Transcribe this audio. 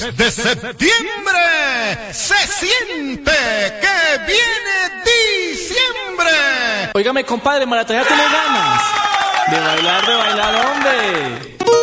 Desde septiembre se siente que viene diciembre. Óigame, compadre, Maracaibo tiene ganas de bailar, hombre.